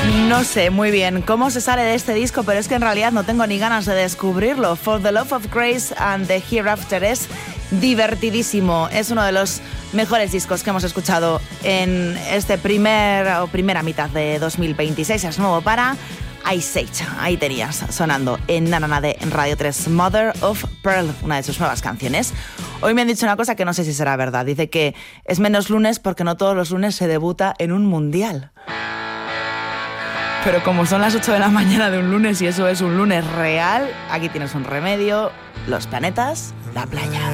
No sé muy bien cómo se sale de este disco, pero es que en realidad no tengo ni ganas de descubrirlo. For the Love of Grace and the Hereafter es divertidísimo. Es uno de los mejores discos que hemos escuchado en este primera mitad de 2026. Es nuevo para Ice Age. Ahí tenías sonando en Nanana de Radio 3, Mother of Pearl, una de sus nuevas canciones. Hoy me han dicho una cosa que no sé si será verdad. Dice que es menos lunes porque no todos los lunes se debuta en un mundial. Pero como son las 8 de la mañana de un lunes y eso es un lunes real, aquí tienes un remedio: los planetas, la playa.